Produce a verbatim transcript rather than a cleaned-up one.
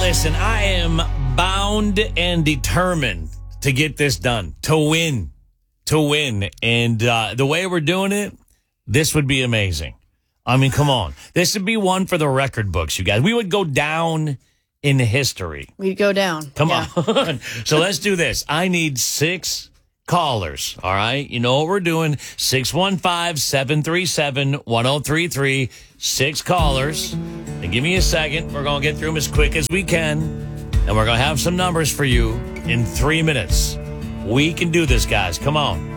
listen, I am bound and determined to get this done, to win, to win. And uh, the way we're doing it, this would be amazing. I mean, come on. This would be one for the record books, you guys. We would go down in history. We'd go down. Come yeah. on. So let's do this. I need six callers, all right? You know what we're doing. six one five, seven three seven, one oh three three. Six callers. And give me a second. We're going to get through them as quick as we can. And we're going to have some numbers for you in three minutes. We can do this, guys. Come on.